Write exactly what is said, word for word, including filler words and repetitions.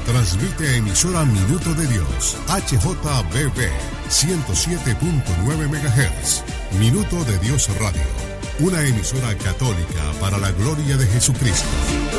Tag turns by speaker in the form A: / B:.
A: Transmite emisora Minuto de Dios, H J B B, ciento siete punto nueve megahertz. Minuto de Dios Radio, una emisora católica para la gloria de Jesucristo.